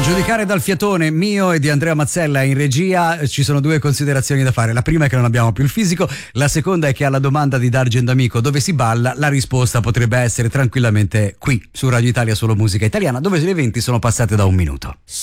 giudicare dal fiatone mio e di Andrea Mazzella in regia ci sono due considerazioni da fare. La prima è che non abbiamo più il fisico, la seconda è che alla domanda di Dargen D'Amico dove si balla, la risposta potrebbe essere tranquillamente qui su Radio Italia Solo Musica Italiana, dove le 20 sono passate da un minuto.